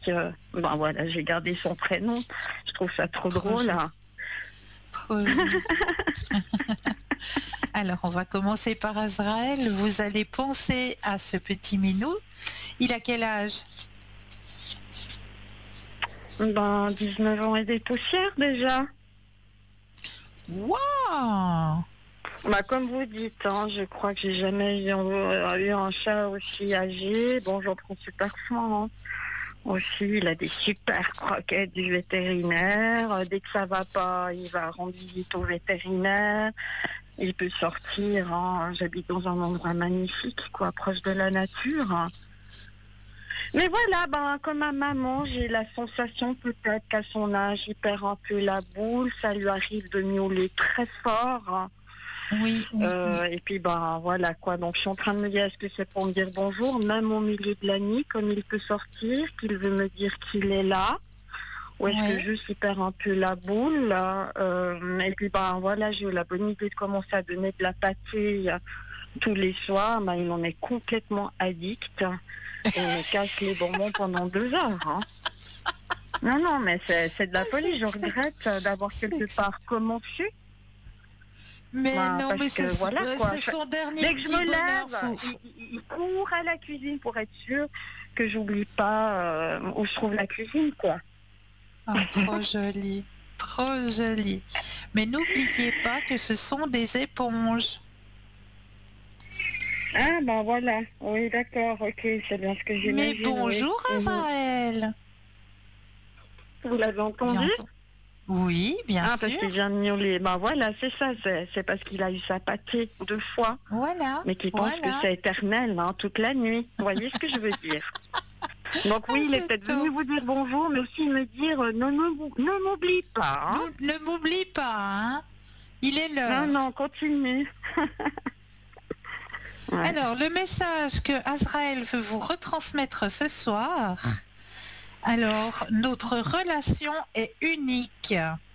Ben voilà, j'ai gardé son prénom. Je trouve ça trop drôle. joli. Trop joli. Alors, on va commencer par Azraël. Vous allez penser à ce petit minou. Il a quel âge? Ben 19 ans et des poussières déjà. Waouh! Bah, comme vous dites, hein, je crois que j'ai jamais eu un chat aussi âgé. Bon, j'en prends super soin. Hein. Aussi, il a des super croquettes du vétérinaire. Dès que ça va pas, il va rendre visite au vétérinaire. Il peut sortir. Hein. J'habite dans un endroit magnifique, quoi, proche de la nature. Mais voilà, ben, comme ma maman, j'ai la sensation peut-être qu'à son âge, il perd un peu la boule. Ça lui arrive de miauler très fort. Hein. Oui, oui, oui. Et puis ben voilà quoi, donc je suis en train de me dire est-ce que c'est pour me dire bonjour, même au milieu de la nuit, comme il peut sortir, qu'il veut me dire qu'il est là, ou est-ce que Ouais. juste il perd un peu la boule là, et puis ben voilà, j'ai eu la bonne idée de commencer à donner de la pâtée tous les soirs, ben, il en est complètement addict, il me casse les bonbons pendant 2 heures. Hein. Non, non, mais c'est de la folie, je regrette d'avoir quelque part commencé. Mais Ben, non, parce mais que voilà quoi. c'est son dernier Dès que je petit me bonheur. lève, il court à la cuisine pour être sûr que j'oublie pas où je trouve la cuisine quoi. Ah, trop joli, trop joli. Mais n'oubliez pas que ce sont des éponges. Ah ben voilà, oui d'accord, ok, c'est bien ce que Mais j'imagine, oui. bonjour Mhm. Azraël. Vous l'avez entendu? J'entends. Oui, bien Ah parce sûr. qu'il vient de miauler. Ben voilà, c'est ça, c'est parce qu'il a eu sa pâtée 2 fois, Voilà, mais qu'il pense que voilà. c'est éternel, hein, toute la nuit. Vous voyez ce que je veux dire? Donc Ah, oui, il est c'est peut-être venu top. vous dire bonjour, mais aussi me dire ne m'oublie pas, hein. Ne m'oublie pas, hein. Il est Non, l'heure. non, continue. Ouais. Alors, le message que Azraël veut vous retransmettre ce soir. Alors, notre relation est unique.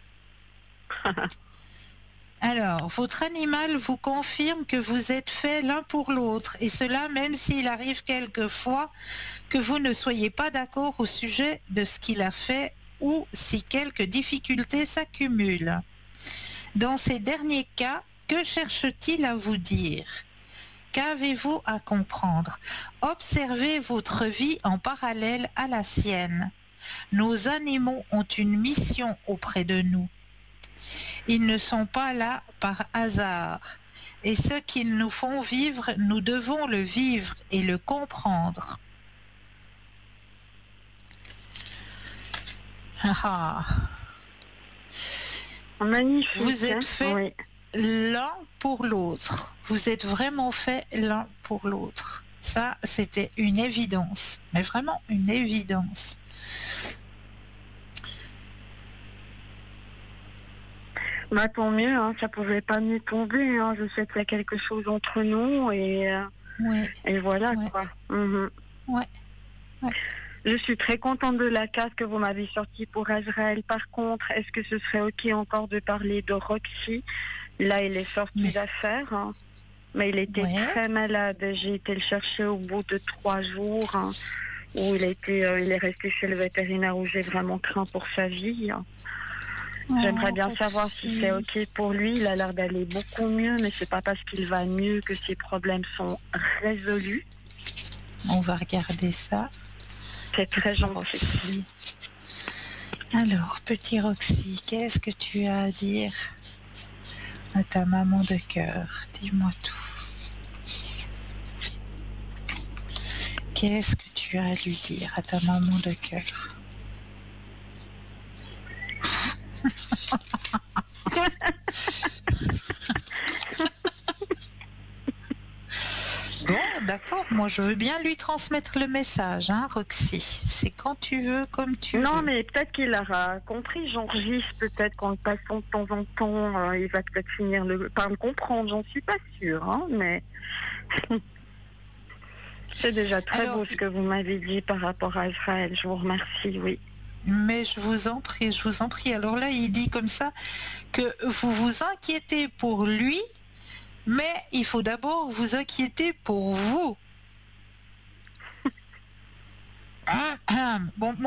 Alors, votre animal vous confirme que vous êtes faits l'un pour l'autre, et cela même s'il arrive quelquefois que vous ne soyez pas d'accord au sujet de ce qu'il a fait ou si quelques difficultés s'accumulent. Dans ces derniers cas, que cherche-t-il à vous dire? Qu'avez-vous à comprendre? Observez votre vie en parallèle à la sienne. Nos animaux ont une mission auprès de nous. Ils ne sont pas là par hasard. Et ce qu'ils nous font vivre, nous devons le vivre et le comprendre. Ah, Magnifique. vous êtes Hein, faits oui. l'un pour l'autre. Vous êtes vraiment faits l'un pour l'autre. Ça, c'était une évidence, mais vraiment une évidence. Bah tant mieux, hein, ça pouvait pas mieux tomber. Hein. Je sais qu'il y a quelque chose entre nous Oui, et voilà oui, quoi. Mhm. oui, oui. Je suis très contente de la carte que vous m'avez sortie pour Azraël. Par contre, est-ce que ce serait ok encore de parler de Roxy? Là, il est sorti Mais, d'affaires, hein, mais il était ouais. très malade. J'ai été le chercher au bout de 3 jours, hein, où il est resté chez le vétérinaire où j'ai vraiment craint pour sa vie. Hein. J'aimerais Oh, bien savoir si c'est Roxy. ok pour lui. Il a l'air d'aller beaucoup mieux, mais c'est pas parce qu'il va mieux que ses problèmes sont résolus. On va regarder ça. C'est très Petit gentil. Roxy. Alors, petit Roxy, qu'est-ce que tu as à dire à ta maman de cœur? Dis-moi tout. Qu'est-ce que tu as à lui dire à ta maman de cœur? Bon, d'accord, moi je veux bien lui transmettre le message, hein, Roxy. C'est quand tu veux, comme tu Non, veux. mais peut-être qu'il aura compris. J'enregistre peut-être qu'en le passant de temps en temps, il va peut-être finir par le comprendre. J'en suis pas sûre, hein, mais c'est déjà très Alors, beau ce que vous m'avez dit par rapport à Israël. Je vous remercie, oui. mais je vous en prie, je vous en prie. Alors là, il dit comme ça que vous vous inquiétez pour lui, mais il faut d'abord vous inquiéter pour vous. Bon,